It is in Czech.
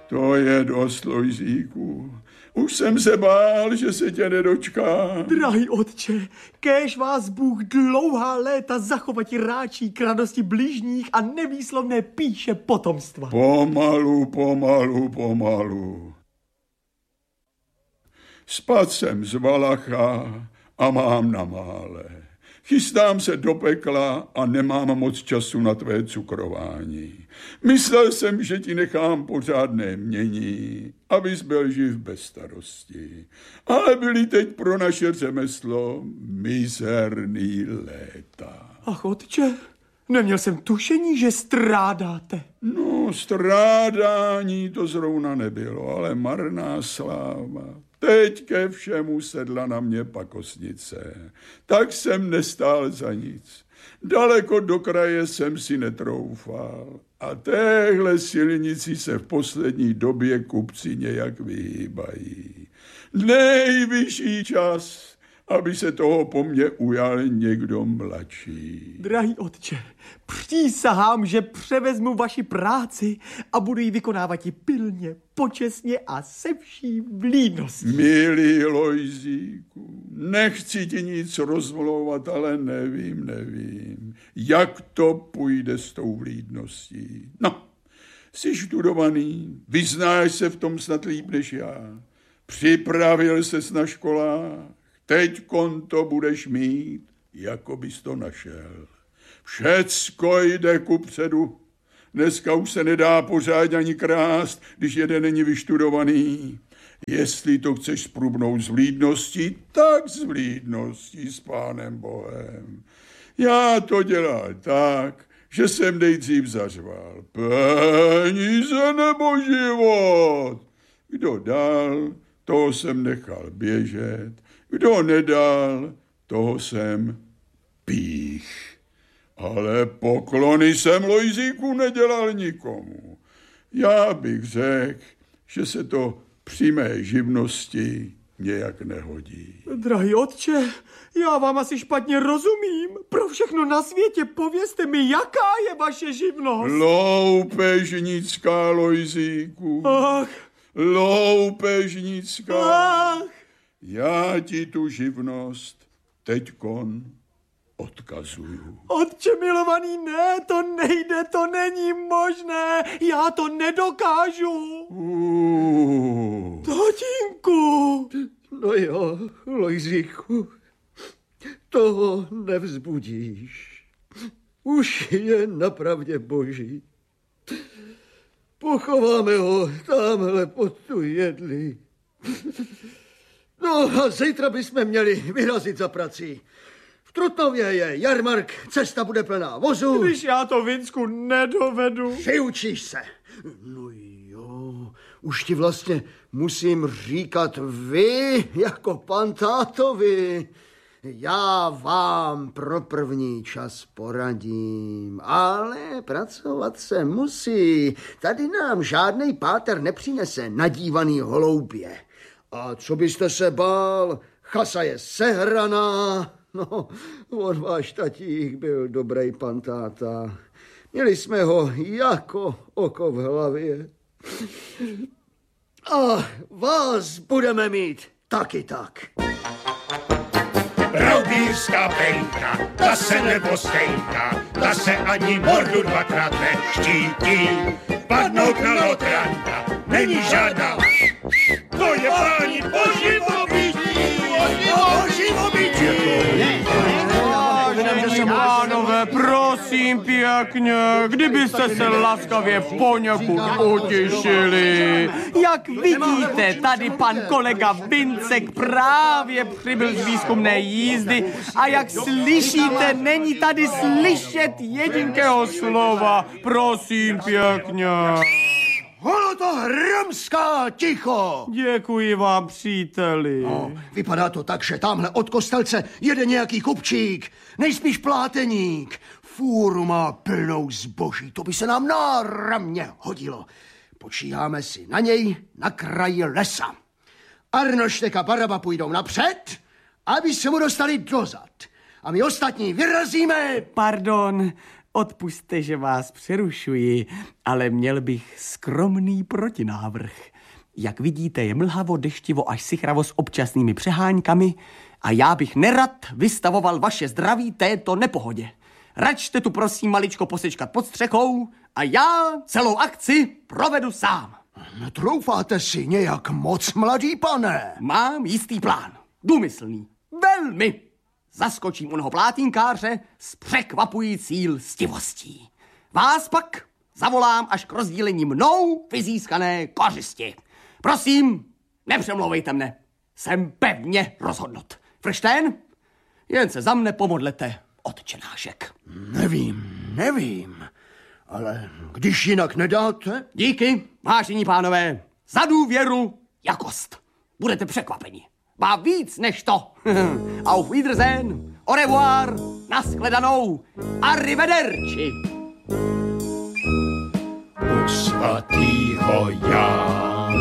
To je dost, Lojzíku. Už jsem se bál, že se tě nedočká. Drahý otče, kéž vás Bůh dlouhá léta zachovati ráčí k radosti bližních a nevýslovné píše potomstva. Pomalu. Spad jsem z Valacha a mám na mále. Chystám se do pekla a nemám moc času na tvé cukrování. Myslel jsem, že ti nechám pořádné mění, abys byl živ bez starosti. Ale byly teď pro naše řemeslo mizerný léta. Ach, otče, neměl jsem tušení, že strádáte. No, strádání to zrovna nebylo, ale marná sláva. Teď ke všemu sedla na mě pakosnice. Tak jsem nestál za nic. Daleko do kraje jsem si netroufal. A téhle silnici se v poslední době kupci nějak vyhýbají. Nejvyšší čas, aby se toho po mně ujal někdo mladší. Drahý otče, přísahám, že převezmu vaši práci a budu ji vykonávat i pilně, počestně a se vší vlídností. Milý Lojzíku, nechci ti nic rozmlouvat, ale nevím, jak to půjde s tou vlídností. No, jsi študovaný, vyznáš se v tom snad líp než já. Připravil ses na školách, teďkon to budeš mít, jako bys to našel. Všecko jde kupředu. Dneska už se nedá pořádně ani krást, když jeden není vyštudovaný. Jestli to chceš sprubnout s vlídností, tak s vlídností, s Pánem Bohem. Já to dělal tak, že jsem nejdřív zařval. Peníze nebo život? Kdo dal, toho jsem nechal běžet. Kdo nedal, toho jsem pích. Ale poklony jsem, Lojzíku, nedělal nikomu. Já bych řekl, že se to při mé živnosti nějak nehodí. Drahý otče, já vám asi špatně rozumím. Pro všechno na světě povězte mi, jaká je vaše živnost. Loupežnická, Lojzíku. Ach. Loupežnická. Ach. Já ti tu živnost teďkon odkazuju. Otče milovaný, ne, to nejde, to není možné, já to nedokážu. Tatínku. No jo, Lojzíku, toho nevzbudíš. Už je napravdě boží. Pochováme ho tamhle pod tu jedli. No a zítra bychom měli vyrazit za prací. V Trutnově je jarmark, cesta bude plná vozu. Když já to, Vincku, nedovedu. Přiučíš se. No jo, už ti vlastně musím říkat vy, jako pan tátovi. Já vám pro první čas poradím, ale pracovat se musí. Tady nám žádnej páter nepřinese nadívaný holoubě. A co byste se bál, chasa je sehraná. No, on váš tatík byl dobrý pan táta. Měli jsme ho jako oko v hlavě. A vás budeme mít taky tak. Proudýrská pejka, ta se nebostejka, ta se ani mordu dvakrát neštítí. Padnout na lotranta není žádná. To je páni po živobytí, po živobytí. Pánové, prosím pěkně, kdybyste se laskavě poněkud utěšili. Jak vidíte, tady pan kolega Vincek právě přibyl z výzkumné jízdy a jak slyšíte, není tady slyšet jedinkého slova. Prosím pěkně. Holotohromská, ticho! Děkuji vám, příteli. No, vypadá to tak, že tamhle od kostelce jede nějaký kupčík, nejspíš pláteník. Fůru má plnou zboží, to by se nám náramně hodilo. Počíháme si na něj na kraji lesa. Arnoštek a Baraba půjdou napřed, aby se mu dostali dozad. A my ostatní vyrazíme. Pardon, Odpusťte, že vás přerušuji, ale měl bych skromný protinávrh. Jak vidíte, je mlhavo, deštivo až sichravo s občasnými přeháňkami a já bych nerad vystavoval vaše zdraví této nepohodě. Račte tu prosím maličko posečkat pod střechou a já celou akci provedu sám. Netroufáte si nějak moc, mladý pane? Mám jistý plán. Důmyslný. Velmi. Zaskočím onoho plátínkáře s překvapující lstivostí. Vás pak zavolám až k rozdílení mnou vyzískané kořisti. Prosím, nepřemlouvejte mne. Jsem pevně rozhodnut. Frštén, jen se za mne pomodlete, otčenášek. Nevím, ale když jinak nedáte... Díky, vážení pánové, za důvěru, jakost. Budete překvapeni. Má víc než to. Auf Wiedersehen, au revoir, nashledanou, arrivederci. U svatýho Jána